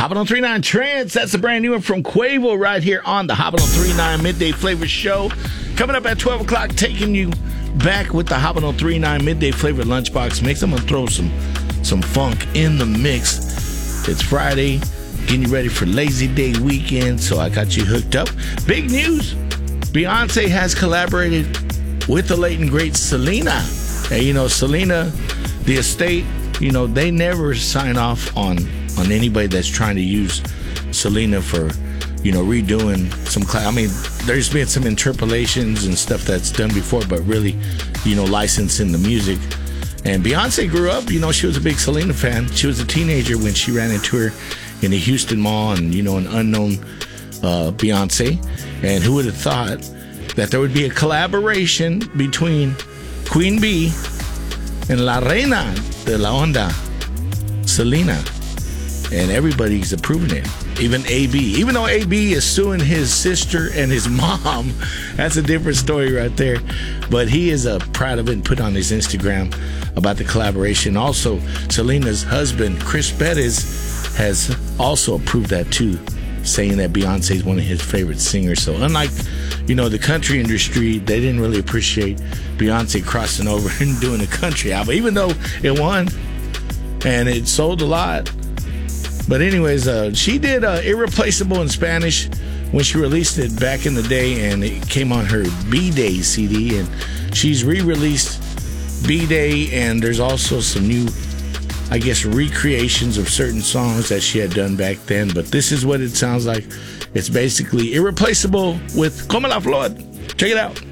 Hopping on 39 Trance. That's a brand new one from Quavo right here on the Hopping on 39 Midday Flavor Show. Coming up at 12 o'clock, taking you back with the Hopping on 39 Midday Flavor Lunchbox Mix. I'm going to throw some funk in the mix. It's Friday, getting you ready for Lazy Day weekend, so I got you hooked up. Big news. Beyonce has collaborated with the late and great Selena. And, you know, Selena, the estate, you know, they never sign off on anybody that's trying to use Selena for, you know, redoing some I mean, there's been some interpolations and stuff that's done before, but really, you know, licensing the music. And Beyonce grew up, you know, she was a big Selena fan. She was a teenager when she ran into her in the Houston Mall, and, you know, an unknown Beyonce. And who would have thought that there would be a collaboration between Queen Bee and La Reina de la Onda, Selena. And everybody's approving it. Even AB. Even though AB is suing his sister and his mom, that's a different story right there. But he is proud of it and put on his Instagram about the collaboration. Also, Selena's husband, Chris Bettis, has also approved that too, saying that Beyonce is one of his favorite singers. So unlike, you know, the country industry, they didn't really appreciate Beyonce crossing over and doing a country album, even though it won and it sold a lot. But anyways, she did Irreplaceable in Spanish when she released it back in the day, and it came on her B-Day CD, and she's re-released B-Day, and there's also some new, I guess, recreations of certain songs that she had done back then. But this is what it sounds like. It's basically Irreplaceable with Como la Flor. Check it out.